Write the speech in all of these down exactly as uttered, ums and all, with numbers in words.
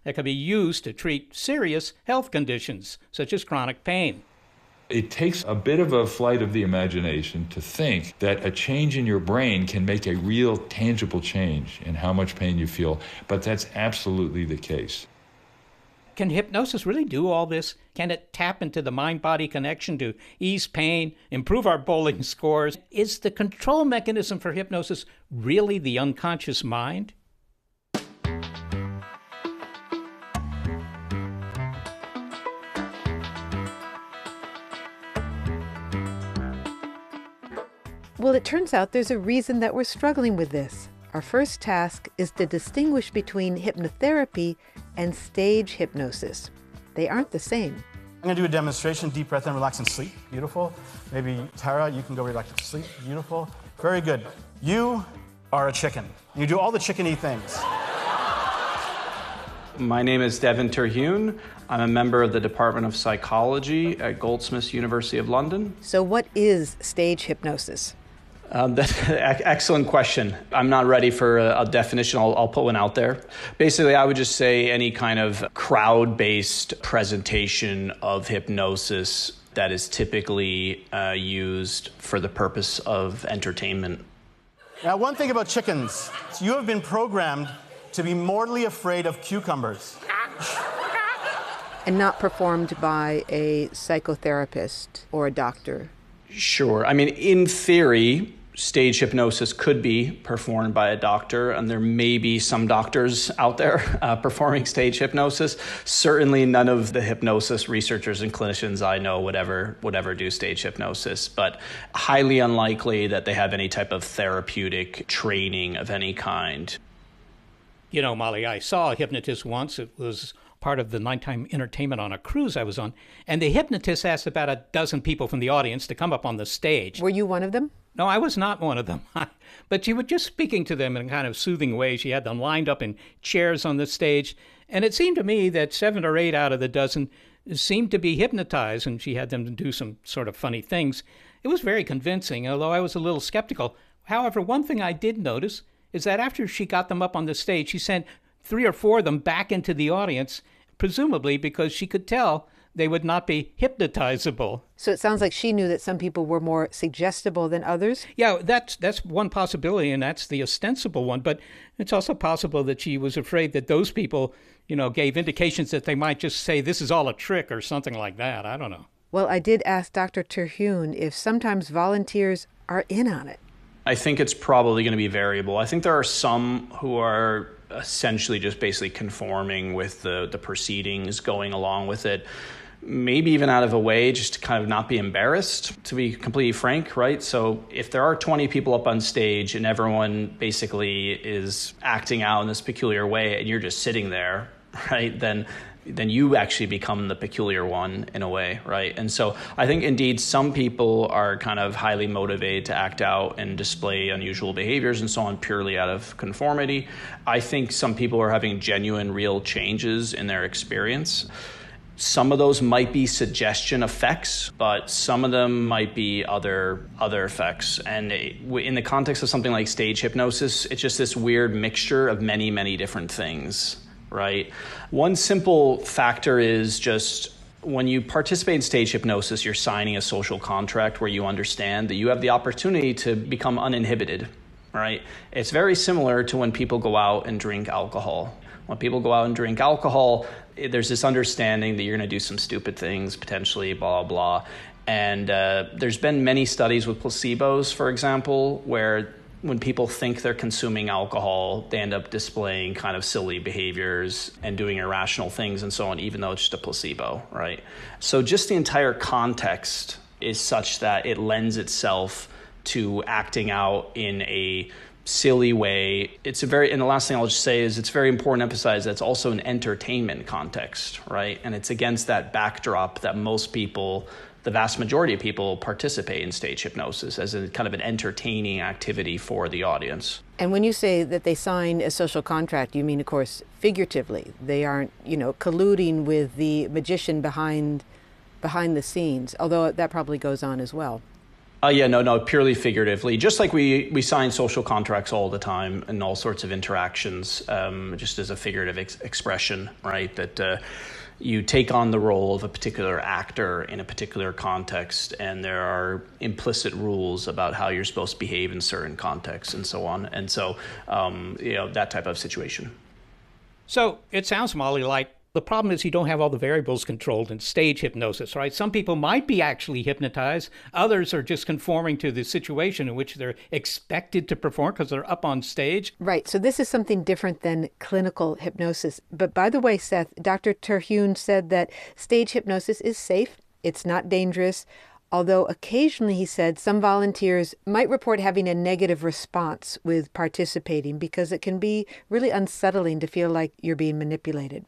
that can be used to treat serious health conditions, such as chronic pain. It takes a bit of a flight of the imagination to think that a change in your brain can make a real tangible change in how much pain you feel, but that's absolutely the case. Can hypnosis really do all this? Can it tap into the mind-body connection to ease pain, improve our bowling scores? Is the control mechanism for hypnosis really the unconscious mind? Well, it turns out there's a reason that we're struggling with this. Our first task is to distinguish between hypnotherapy and stage hypnosis. They aren't the same. I'm going to do a demonstration. Deep breath in, relax, and sleep. Beautiful. Maybe, Tara, you can go relax and sleep. Beautiful. Very good. You are a chicken. You do all the chickeny things. My name is Devin Terhune. I'm a member of the Department of Psychology at Goldsmiths, University of London. So what is stage hypnosis? Um, that's an excellent question. I'm not ready for a, a definition. I'll, I'll put one out there. Basically, I would just say any kind of crowd-based presentation of hypnosis that is typically uh, used for the purpose of entertainment. Now, one thing about chickens, you have been programmed to be mortally afraid of cucumbers. And not performed by a psychotherapist or a doctor. Sure. I mean, in theory, stage hypnosis could be performed by a doctor, and there may be some doctors out there uh, performing stage hypnosis. Certainly none of the hypnosis researchers and clinicians I know would ever, would ever do stage hypnosis, but highly unlikely that they have any type of therapeutic training of any kind. You know, Molly, I saw a hypnotist once. It was part of the nighttime entertainment on a cruise I was on, and the hypnotist asked about a dozen people from the audience to come up on the stage. Were you one of them? No, I was not one of them. But she was just speaking to them in a kind of soothing way. She had them lined up in chairs on the stage, and it seemed to me that seven or eight out of the dozen seemed to be hypnotized, and she had them do some sort of funny things. It was very convincing, although I was a little skeptical. However, one thing I did notice is that after she got them up on the stage, she sent three or four of them back into the audience, presumably because she could tell they would not be hypnotizable. So it sounds like she knew that some people were more suggestible than others? Yeah, that's that's one possibility, and that's the ostensible one. But it's also possible that she was afraid that those people, you know, gave indications that they might just say this is all a trick or something like that. I don't know. Well, I did ask Doctor Terhune if sometimes volunteers are in on it. I think it's probably going to be variable. I think there are some who are essentially just basically conforming with the, the proceedings, going along with it, maybe even out of a way just to kind of not be embarrassed, to be completely frank, right? So if there are twenty people up on stage and everyone basically is acting out in this peculiar way and you're just sitting there, right, then then you actually become the peculiar one in a way, right? And so I think indeed some people are kind of highly motivated to act out and display unusual behaviors and so on purely out of conformity. I think some people are having genuine, real changes in their experience. Some of those might be suggestion effects, but some of them might be other other effects. And in the context of something like stage hypnosis, it's just this weird mixture of many, many different things. Right. One simple factor is just when you participate in stage hypnosis, you're signing a social contract where you understand that you have the opportunity to become uninhibited. Right. It's very similar to when people go out and drink alcohol. When people go out and drink alcohol, there's this understanding that you're going to do some stupid things, potentially, blah, blah. And uh, there's been many studies with placebos, for example, where when people think they're consuming alcohol, they end up displaying kind of silly behaviors and doing irrational things and so on, even though it's just a placebo, right? So just the entire context is such that it lends itself to acting out in a silly way. It's a very, and the last thing I'll just say is it's very important to emphasize that it's also an entertainment context, right? And it's against that backdrop that most people, the vast majority of people, participate in stage hypnosis as a kind of an entertaining activity for the audience. And when you say that they sign a social contract, you mean, of course, figuratively. They aren't, you know, colluding with the magician behind behind the scenes, although that probably goes on as well. Uh, yeah, no, no, purely figuratively. Just like we, we sign social contracts all the time and all sorts of interactions, um, just as a figurative ex- expression, right? That uh, you take on the role of a particular actor in a particular context, and there are implicit rules about how you're supposed to behave in certain contexts and so on. And so, um, you know, that type of situation. So it sounds, Molly, like the problem is you don't have all the variables controlled in stage hypnosis, right? Some people might be actually hypnotized. Others are just conforming to the situation in which they're expected to perform because they're up on stage. Right. So this is something different than clinical hypnosis. But by the way, Seth, Doctor Terhune said that stage hypnosis is safe. It's not dangerous. Although occasionally, he said, some volunteers might report having a negative response with participating because it can be really unsettling to feel like you're being manipulated.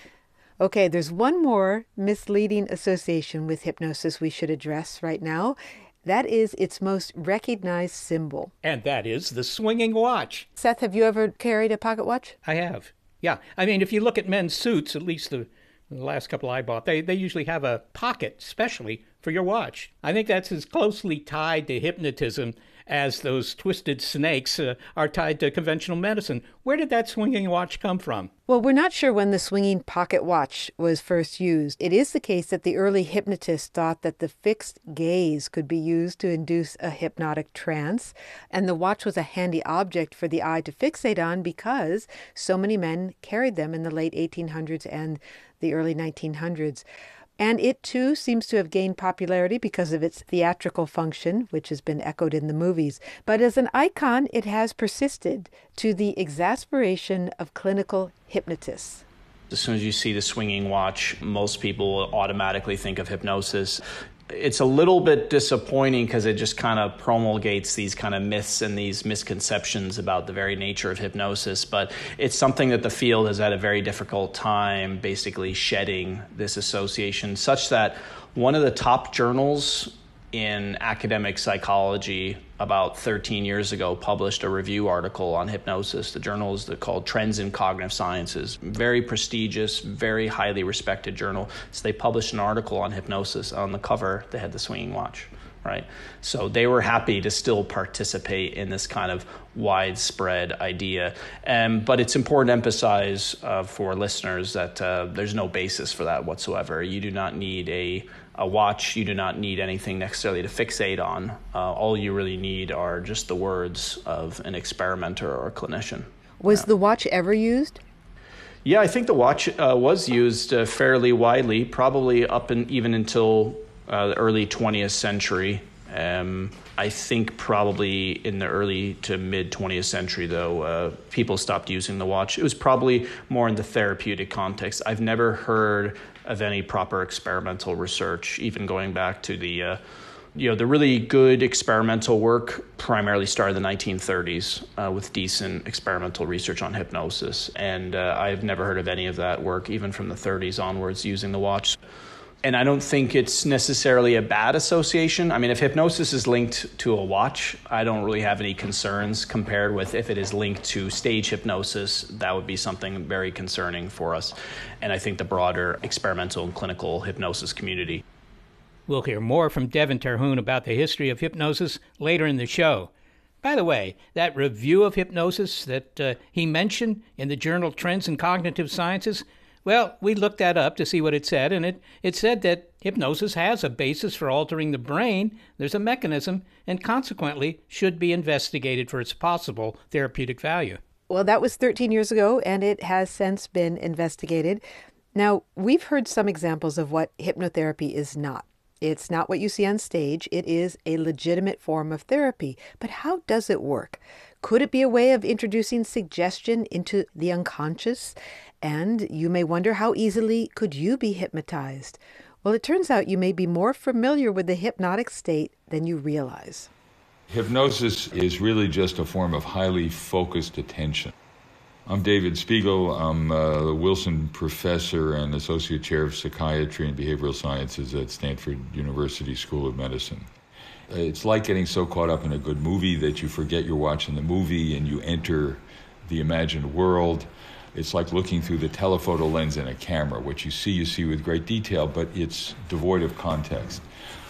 Okay, there's one more misleading association with hypnosis we should address right now. That is its most recognized symbol. And that is the swinging watch. Seth, have you ever carried a pocket watch? I have. Yeah. I mean, if you look at men's suits, at least the, the last couple I bought, they, they usually have a pocket specially for your watch. I think that's as closely tied to hypnotism as those twisted snakes uh, are tied to conventional medicine. Where did that swinging watch come from? Well, we're not sure when the swinging pocket watch was first used. It is the case that the early hypnotists thought that the fixed gaze could be used to induce a hypnotic trance, and the watch was a handy object for the eye to fixate on because so many men carried them in the late eighteen hundreds and the early nineteen hundreds. And it, too, seems to have gained popularity because of its theatrical function, which has been echoed in the movies. But as an icon, it has persisted to the exasperation of clinical hypnotists. As soon as you see the swinging watch, most people automatically think of hypnosis. It's a little bit disappointing because it just kind of promulgates these kind of myths and these misconceptions about the very nature of hypnosis. But it's something that the field has had a very difficult time basically shedding this association, such that one of the top journals in academic psychology about thirteen years ago published a review article on hypnosis. The journal is called Trends in Cognitive Sciences. Very prestigious, very highly respected journal. So they published an article on hypnosis. On the cover, they had the swinging watch, right? So they were happy to still participate in this kind of widespread idea. Um, but it's important to emphasize uh, for listeners that uh, there's no basis for that whatsoever. You do not need a A watch, you do not need anything necessarily to fixate on. Uh, all you really need are just the words of an experimenter or a clinician. Was yeah. the watch ever used? Yeah, I think the watch uh, was used uh, fairly widely, probably up and even until uh, the early twentieth century. Um, I think probably in the early to mid twentieth century, though, uh, people stopped using the watch. It was probably more in the therapeutic context. I've never heard of any proper experimental research, even going back to the, uh, you know, the really good experimental work primarily started in the nineteen thirties uh, with decent experimental research on hypnosis. And uh, I've never heard of any of that work, even from the thirties onwards, using the watch. And I don't think it's necessarily a bad association. I mean, if hypnosis is linked to a watch, I don't really have any concerns compared with if it is linked to stage hypnosis. That would be something very concerning for us. And I think the broader experimental and clinical hypnosis community. We'll hear more from Devin Terhune about the history of hypnosis later in the show. By the way, that review of hypnosis that uh, he mentioned in the journal Trends in Cognitive Sciences, well, we looked that up to see what it said, and it, it said that hypnosis has a basis for altering the brain, there's a mechanism, and consequently should be investigated for its possible therapeutic value. Well, that was thirteen years ago, and it has since been investigated. Now, we've heard some examples of what hypnotherapy is not. It's not what you see on stage. It is a legitimate form of therapy. But how does it work? Could it be a way of introducing suggestion into the unconscious? And you may wonder, how easily could you be hypnotized? Well, it turns out you may be more familiar with the hypnotic state than you realize. Hypnosis is really just a form of highly focused attention. I'm David Spiegel. I'm a Wilson Professor and Associate Chair of Psychiatry and Behavioral Sciences at Stanford University School of Medicine. It's like getting so caught up in a good movie that you forget you're watching the movie and you enter the imagined world. It's like looking through the telephoto lens in a camera. What you see, you see with great detail, but it's devoid of context.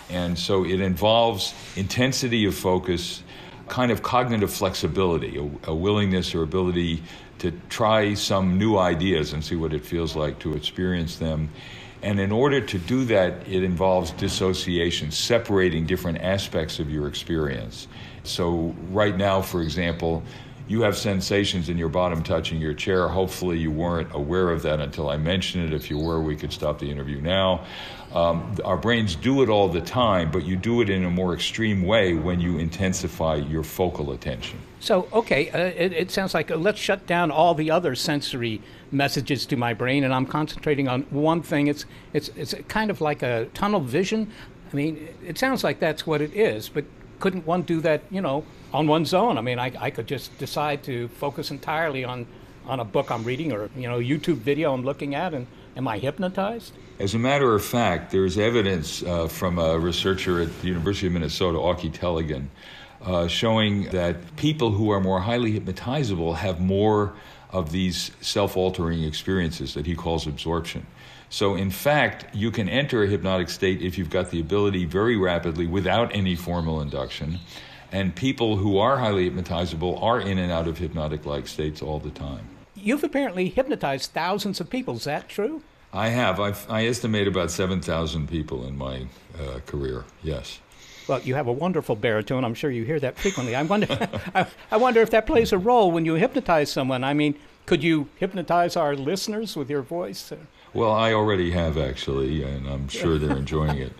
And so it involves intensity of focus, kind of cognitive flexibility, a, a willingness or ability to try some new ideas and see what it feels like to experience them. And in order to do that, it involves dissociation, separating different aspects of your experience. So right now, for example, you have sensations in your bottom touching your chair. Hopefully you weren't aware of that until I mentioned it. If you were, we could stop the interview now. Um, our brains do it all the time, but you do it in a more extreme way when you intensify your focal attention. So, okay, uh, it, it sounds like uh, let's shut down all the other sensory messages to my brain, and I'm concentrating on one thing. It's, it's, it's kind of like a tunnel vision. I mean, it sounds like that's what it is, but couldn't one do that, you know, on one's own? I mean, I, I could just decide to focus entirely on, on a book I'm reading or, you know, a YouTube video I'm looking at, and am I hypnotized? As a matter of fact, there's evidence uh, from a researcher at the University of Minnesota, Auke Tellegen, uh, showing that people who are more highly hypnotizable have more of these self-altering experiences that he calls absorption. So in fact, you can enter a hypnotic state if you've got the ability very rapidly without any formal induction. And people who are highly hypnotizable are in and out of hypnotic-like states all the time. You've apparently hypnotized thousands of people. Is that true? I have. I've, I estimate about seven thousand people in my uh, career, yes. Well, you have a wonderful baritone. I'm sure you hear that frequently. I wonder, I, I wonder if that plays a role when you hypnotize someone. I mean, could you hypnotize our listeners with your voice? Well, I already have, actually, and I'm sure they're enjoying it.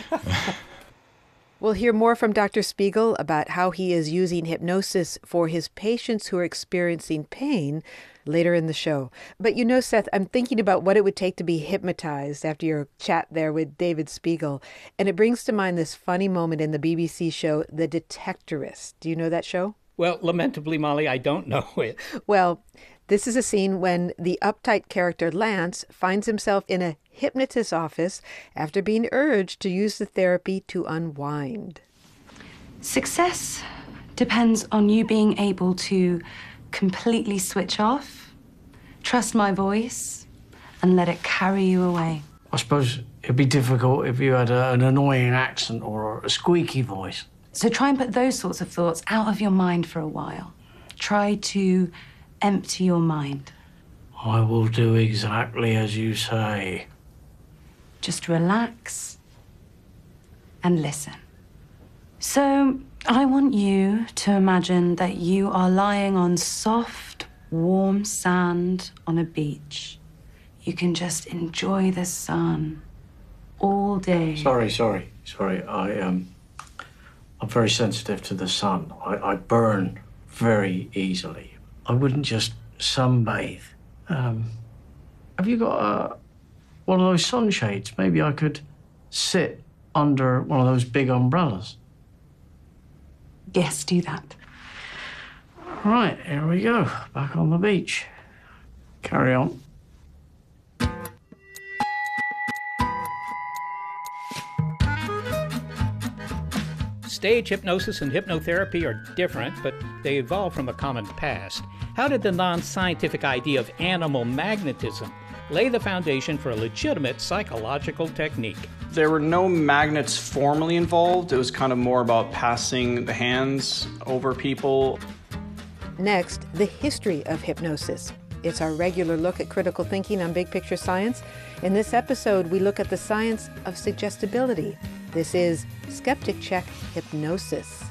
We'll hear more from Doctor Spiegel about how he is using hypnosis for his patients who are experiencing pain later in the show. But you know, Seth, I'm thinking about what it would take to be hypnotized after your chat there with David Spiegel. And it brings to mind this funny moment in the B B C show, The Detectorist. Do you know that show? Well, lamentably, Molly, I don't know it. Well, this is a scene when the uptight character Lance finds himself in a hypnotist's office after being urged to use the therapy to unwind. Success depends on you being able to completely switch off, trust my voice, and let it carry you away. I suppose it'd be difficult if you had a, an annoying accent or a squeaky voice. So try and put those sorts of thoughts out of your mind for a while. Try to empty your mind. I will do exactly as you say. Just relax and listen. So I want you to imagine that you are lying on soft, warm sand on a beach. You can just enjoy the sun all day. Sorry, sorry, sorry. I um, I'm very sensitive to the sun. I, I burn very easily. I wouldn't just sunbathe. Um, have you got a, one of those sunshades? Maybe I could sit under one of those big umbrellas. Yes, do that. Right, here we go. Back on the beach. Carry on. Stage hypnosis and hypnotherapy are different, but they evolved from a common past. How did the non-scientific idea of animal magnetism lay the foundation for a legitimate psychological technique? There were no magnets formally involved. It was kind of more about passing the hands over people. Next, the history of hypnosis. It's our regular look at critical thinking on Big Picture Science. In this episode, we look at the science of suggestibility. This is Skeptic Check Hypnosis.